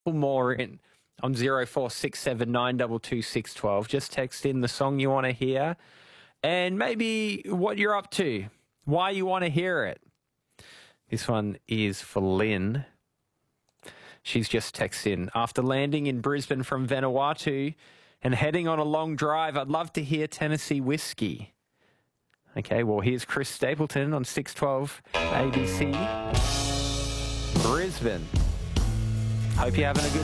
more in on 0467 922 612. Just text in the song you want to hear and maybe what you're up to, why you want to hear it. This one is for Lynn. She's just texted in. After landing in Brisbane from Vanuatu and heading on a long drive, I'd love to hear Tennessee Whiskey. Okay, well, here's Chris Stapleton on 612 ABC. Brisbane. Hope you're having a good